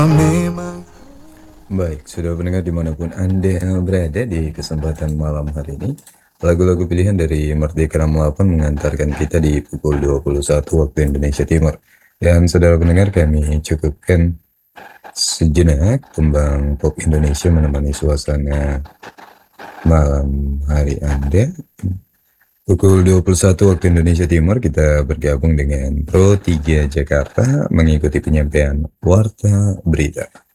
Memang. Baik, sudah mendengar dimanapun Anda berada di kesempatan malam hari ini. Lagu-lagu pilihan dari Merdeka 68 mengantarkan kita di pukul 21 waktu Indonesia Timur. Dan saudara pendengar, kami cukupkan sejenak tembang pop Indonesia menemani suasana malam hari Anda. Pukul 21 waktu Indonesia Timur kita bergabung dengan Pro 3 Jakarta mengikuti penyampaian Warta Berita.